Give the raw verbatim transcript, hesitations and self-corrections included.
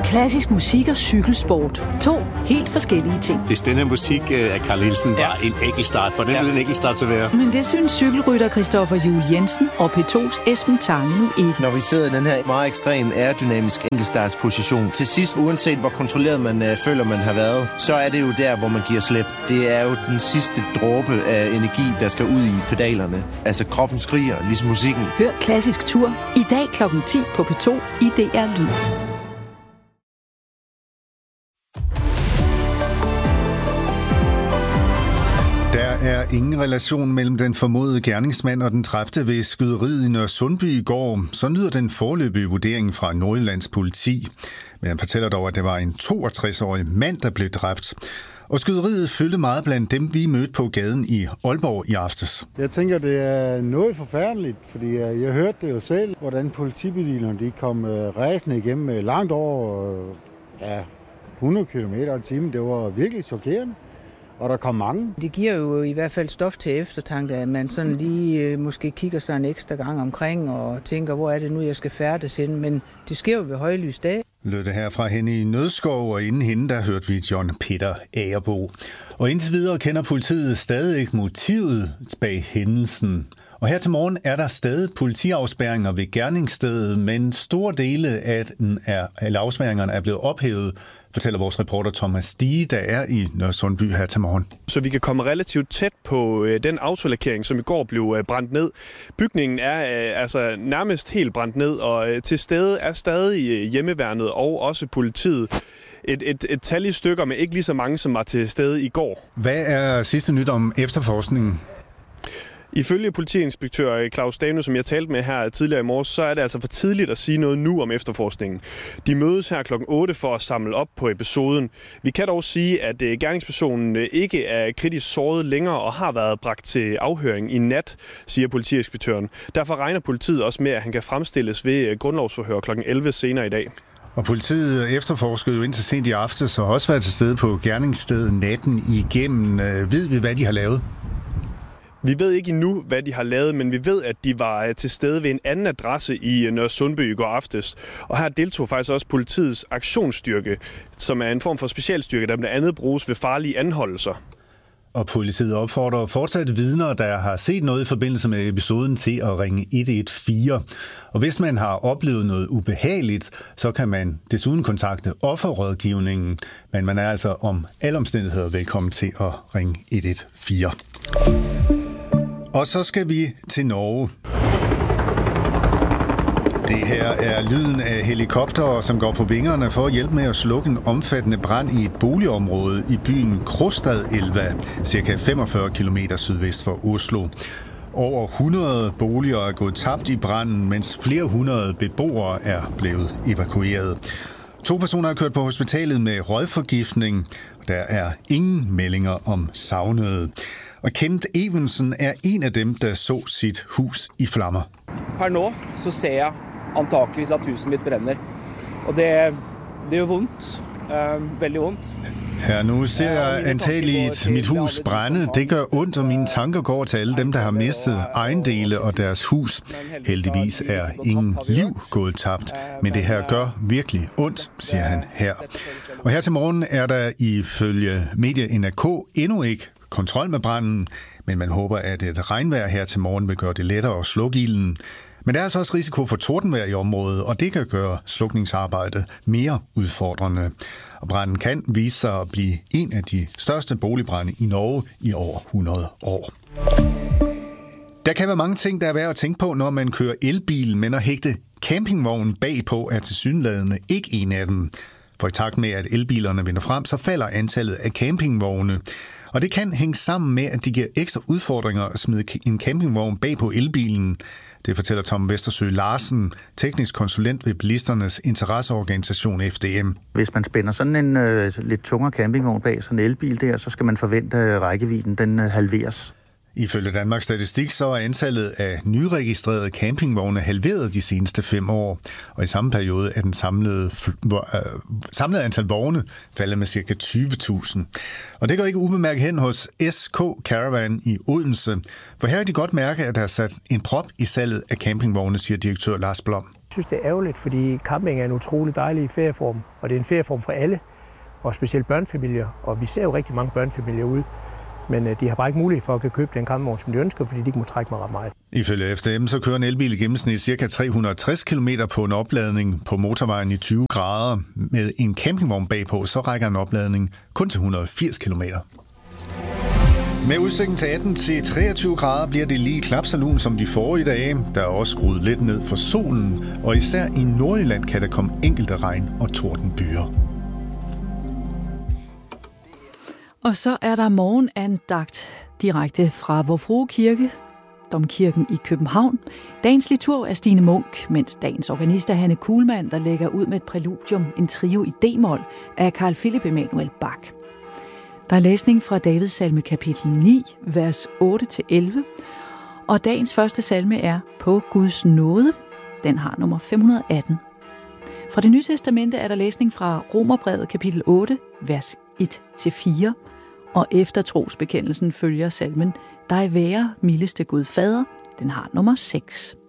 Klassisk musik og cykelsport. To helt forskellige ting. Hvis denne musik af Carl Nielsen var ja. en enkeltstart, for den ja. ville en enkeltstart til være. Men det synes cykelrytter Christoffer Juhl Jensen og P to's Esben Tange nu ikke. Når vi sidder i den her meget ekstrem aerodynamisk enkeltstartsposition, til sidst, uanset hvor kontrolleret man øh, føler, man har været, så er det jo der, hvor man giver slip. Det er jo den sidste dråbe af energi, der skal ud i pedalerne. Altså kroppen skriger, ligesom musikken. Hør Klassisk Tur i dag klokken ti på P to i D R Lyd. Der er ingen relation mellem den formodede gerningsmand og den dræbte ved skyderiet i Nørresundby i går. Så lyder den foreløbige vurdering fra Nordjyllands politi. Men han fortæller dog, at det var en toogtres-årig mand, der blev dræbt. Og skyderiet fyldte meget blandt dem, vi mødte på gaden i Aalborg i aftes. Jeg tænker, det er noget forfærdeligt, fordi jeg hørte det jo selv, hvordan politibilerne de kom ræsende igennem langt over ja, hundrede kilometer i timen. Det var virkelig chokerende. Og der kom mange. Det giver jo i hvert fald stof til eftertanke, at man sådan lige øh, måske kigger sig en ekstra gang omkring og tænker, hvor er det nu, jeg skal færdes hen. Men det sker jo ved højlys dag. Lød det her fra hende i Nødskov, og inden hende, der hørte vi John Peter Agerbo. Og indtil videre kender politiet stadig ikke motivet bag hændelsen. Og her til morgen er der stadig politiafspærringer ved gerningsstedet, men store dele af den er, eller afspærringerne er blevet ophævet, fortæller vores reporter Thomas Stige, der er i Nørresundby her til morgen. Så vi kan komme relativt tæt på øh, den autolakering, som i går blev øh, brændt ned. Bygningen er øh, altså nærmest helt brændt ned, og øh, til stede er stadig øh, hjemmeværnet og også politiet. Et, et, et tal i stykker, men ikke lige så mange, som var til stede i går. Hvad er sidste nyt om efterforskningen? Ifølge politiinspektør Claus Dano, som jeg talte med her tidligere i morges, så er det altså for tidligt at sige noget nu om efterforskningen. De mødes her klokken otte for at samle op på episoden. Vi kan dog sige, at gerningspersonen ikke er kritisk såret længere og har været bragt til afhøring i nat, siger politiinspektøren. Derfor regner politiet også med, at han kan fremstilles ved grundlovsforhør klokken elleve senere i dag. Og politiet efterforskede jo indtil sent i aftes og også været til stede på gerningsstedet natten igennem. Ved vi, hvad de har lavet? Vi ved ikke endnu, hvad de har lavet, men vi ved, at de var til stede ved en anden adresse i Nørresundby i går aftes. Og her deltog faktisk også politiets aktionsstyrke, som er en form for specialstyrke, der blandt andet bruges ved farlige anholdelser. Og politiet opfordrer fortsat vidner, der har set noget i forbindelse med episoden, til at ringe et et fire. Og hvis man har oplevet noget ubehageligt, så kan man desuden kontakte offerrådgivningen. Men man er altså om alle omstændigheder velkommen til at ringe et et fire. Og så skal vi til Norge. Det her er lyden af helikoptere, som går på vingerne for at hjælpe med at slukke en omfattende brand i et boligområde i byen Krostadelva, cirka femogfyrre kilometer sydvest for Oslo. Over hundrede boliger er gået tabt i branden, mens flere hundrede beboere er blevet evakueret. To personer er kørt på hospitalet med røgforgiftning. Der er ingen meldinger om savnede. Og Kent Evensen er en af dem, der så sit hus i flammer. Per nå så ser jeg antageligvis at huset mitt brænder. Og det, det er jo vondt. Uh, veldig vondt. Her nu ser jeg antageligt mit hus brænde. Det gør ondt, og mine tanker går til alle dem, der har mistet ejendele og deres hus. Heldigvis er ingen liv gået tabt, men det her gør virkelig ondt, siger han her. Og her til morgen er der ifølge medie N R K endnu ikke kontrol med branden, men man håber, at et regnvejr her til morgen vil gøre det lettere at slukke ilden. Men der er altså også risiko for tordenvejr i området, og det kan gøre slukningsarbejdet mere udfordrende. Og branden kan vise sig at blive en af de største boligbrande i Norge i over hundrede år. Der kan være mange ting, der er værd at tænke på, når man kører elbil, men at hægte campingvognen bagpå er tilsyneladende ikke en af dem. For i takt med, at elbilerne vinder frem, så falder antallet af campingvogne. Og det kan hænge sammen med, at de giver ekstra udfordringer at smide en campingvogn bag på elbilen. Det fortæller Tom Vestersø Larsen, teknisk konsulent ved bilisternes interesseorganisation F D M. Hvis man spænder sådan en øh, lidt tungere campingvogn bag sådan en elbil der, så skal man forvente, at rækkevidden den øh, halveres. Ifølge Danmarks Statistik så er antallet af nyregistrerede campingvogne halveret de seneste fem år, og i samme periode er den samlede, øh, samlede antal vogne faldet med ca. tyve tusind. Og det går ikke ubemærket hen hos S K Caravan i Odense, for her kan de godt mærke, at der er sat en prop i salget af campingvogne, siger direktør Lars Blom. synes, det er ærgerligt, fordi camping er en utrolig dejlig ferieform, og det er en ferieform for alle, og specielt børnefamilier. Og vi ser jo rigtig mange børnefamilier ude, men de har bare ikke mulighed for at kunne købe den campingvogn, som de ønsker, fordi de ikke må trække mig ret meget. Ifølge F D M så kører en elbil i gennemsnit ca. tre hundrede og tres kilometer på en opladning på motorvejen i tyve grader. Med en campingvogn bagpå, så rækker en opladning kun til et hundrede og firs kilometer. Med udsigten til atten til treogtyve grader bliver det lige knap så lun som de forrige dage. Der er også skruet lidt ned for solen, og især i Nordjylland kan der komme enkelte regn- og tordenbyer. Og så er der morgenandagt direkte fra Vor Frue Kirke, Domkirken i København. Dagens liturg er Stine Munk, mens dagens organist er Hanne Kuhlmann, der lægger ud med et præludium, en trio i D-mol af Carl Philipp Emanuel Bach. Der er læsning fra Davids salme kapitel ni, vers otte til elleve, og dagens første salme er På Guds nåde. Den har nummer fem hundrede og atten. Fra Det Nye Testamente er der læsning fra Romerbrevet kapitel otte, vers et til fire, og efter trosbekendelsen følger salmen Dig være, mildeste Gud Fader. Den har nummer seks.